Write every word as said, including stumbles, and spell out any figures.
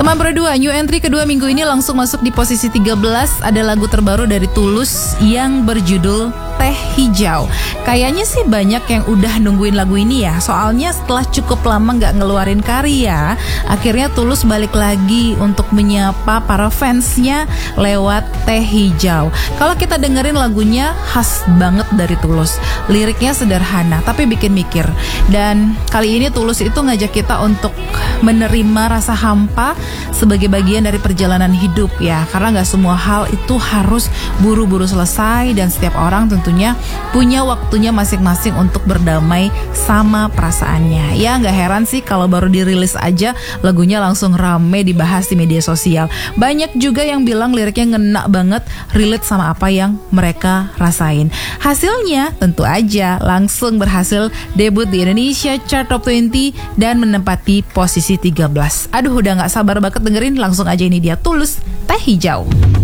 Teman berdua, new entry kedua minggu ini langsung masuk di posisi tiga belas. Ada lagu terbaru dari Tulus yang berjudul Teh Hijau. Kayaknya sih banyak yang udah nungguin lagu ini ya. Soalnya setelah cukup lama gak ngeluarin karya, akhirnya Tulus balik lagi untuk menyapa para fansnya lewat Teh Hijau. Kalau kita dengerin lagunya khas banget dari Tulus. Liriknya sederhana tapi bikin mikir. Dan kali ini Tulus itu ngajak kita untuk menerima rasa hampa sebagai bagian dari perjalanan hidup ya. Karena gak semua hal itu harus buru-buru selesai, dan setiap orang tentunya punya waktunya masing-masing untuk berdamai sama perasaannya. Ya gak heran sih kalau baru dirilis aja lagunya langsung rame dibahas di media sosial. Banyak juga yang bilang liriknya ngena banget, relate sama apa yang mereka rasain. Hasilnya tentu aja langsung berhasil debut di Indonesia Chart Top dua puluh dan menempati posisi tiga belas. Aduh udah gak sabar banget dengerin, langsung aja ini dia Tulus, Teh Hijau.